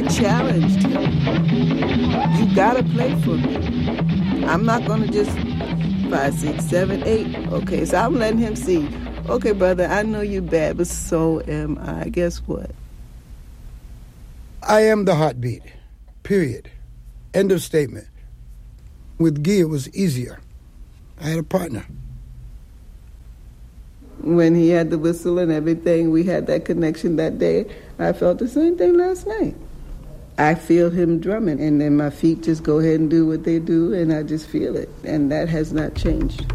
challenged him. You gotta play for me. I'm not gonna just 5, 6, 7, 8. Okay, so I'm letting him see. Okay, brother, I know you're bad, but so am I. Guess what? I am the heartbeat. Period. End of statement. With Guy, it was easier. I had a partner. When he had the whistle and everything, we had that connection that day. I felt the same thing last night. I feel him drumming, and then my feet just go ahead and do what they do, and I just feel it, and that has not changed.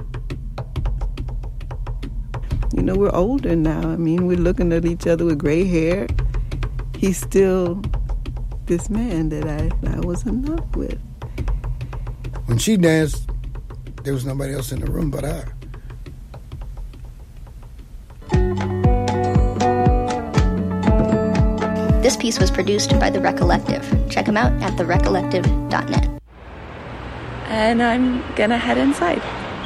You know, we're older now. I mean, we're looking at each other with gray hair. He's still this man that I was in love with. When she danced, there was nobody else in the room but her. This piece was produced by The Recollective. Check them out at therecollective.net. And I'm gonna head inside.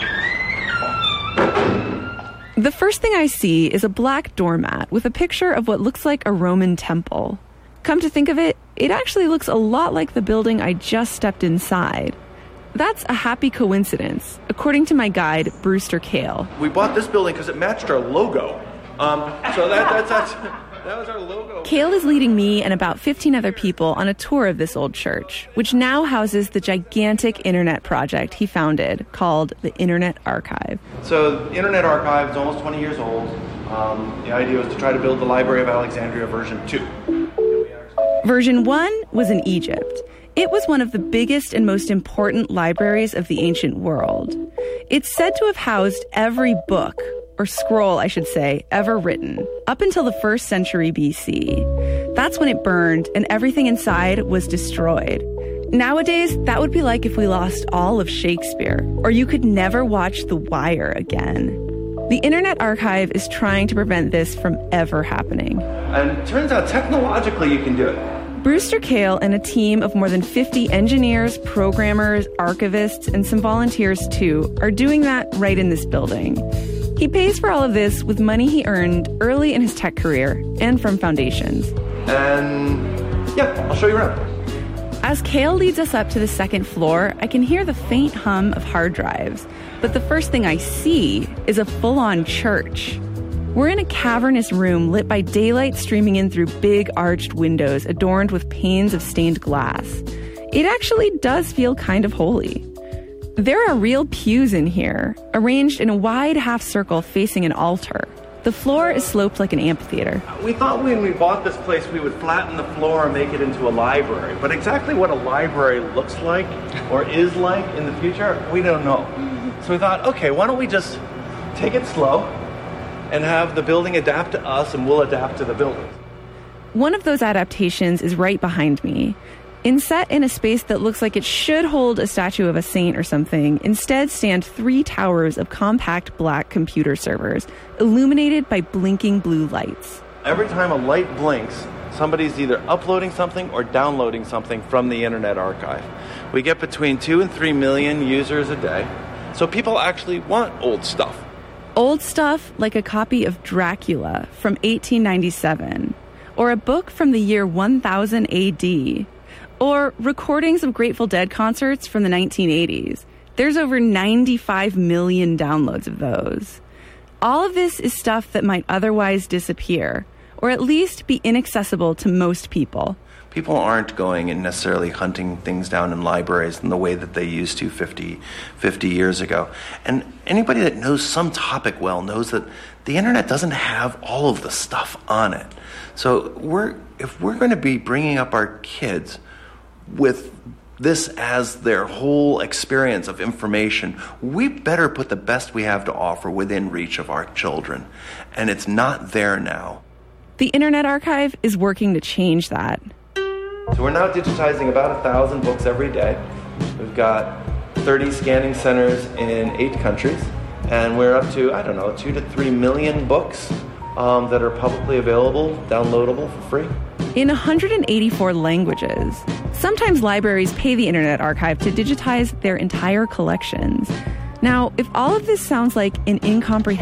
The first thing I see is a black doormat with a picture of what looks like a Roman temple. Come to think of it, it actually looks a lot like the building I just stepped inside. That's a happy coincidence, according to my guide, Brewster Kahle. We bought this building because it matched our logo. So that was our logo. Kahle is leading me and about 15 other people on a tour of this old church, which now houses the gigantic internet project he founded called the Internet Archive. So the Internet Archive is almost 20 years old. The idea was to try to build the Library of Alexandria version 2. Version 1 was in Egypt. It was one of the biggest and most important libraries of the ancient world. It's said to have housed every book, or scroll, I should say, ever written, up until the 1st century BC. That's when it burned and everything inside was destroyed. Nowadays, that would be like if we lost all of Shakespeare, or you could never watch The Wire again. The Internet Archive is trying to prevent this from ever happening. And it turns out technologically you can do it. Brewster Kahle and a team of more than 50 engineers, programmers, archivists, and some volunteers too are doing that right in this building. He pays for all of this with money he earned early in his tech career and from foundations. And yeah, I'll show you around. As Kahle leads us up to the 2nd floor, I can hear the faint hum of hard drives. But the first thing I see is a full-on church. We're in a cavernous room lit by daylight streaming in through big arched windows adorned with panes of stained glass. It actually does feel kind of holy. There are real pews in here, arranged in a wide half circle facing an altar. The floor is sloped like an amphitheater. We thought when we bought this place we would flatten the floor and make it into a library. But exactly what a library looks like or is like in the future, we don't know. So we thought, okay, why don't we just take it slow and have the building adapt to us and we'll adapt to the building. One of those adaptations is right behind me. Set in a space that looks like it should hold a statue of a saint or something, instead stand 3 towers of compact black computer servers, illuminated by blinking blue lights. Every time a light blinks, somebody's either uploading something or downloading something from the Internet Archive. We get between 2 and 3 million users a day, so people actually want old stuff. Old stuff like a copy of Dracula from 1897, or a book from the year 1000 AD, or recordings of Grateful Dead concerts from the 1980s. There's over 95 million downloads of those. All of this is stuff that might otherwise disappear, or at least be inaccessible to most people. People aren't going and necessarily hunting things down in libraries in the way that they used to 50 years ago. And anybody that knows some topic well knows that the internet doesn't have all of the stuff on it. So if we're going to be bringing up our kids with this as their whole experience of information, we better put the best we have to offer within reach of our children. And it's not there now. The Internet Archive is working to change that. So we're now digitizing about 1,000 books every day. We've got 30 scanning centers in 8 countries, and we're up to, 2 to 3 million books that are publicly available, downloadable for free. In 184 languages. Sometimes libraries pay the Internet Archive to digitize their entire collections. Now, if all of this sounds like an incomprehensible